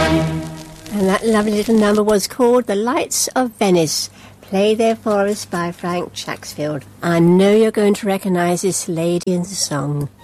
And that lovely little number was called The Lights of Venice, played there for us by Frank Chaxfield. I know you're going to recognise this lady in the song.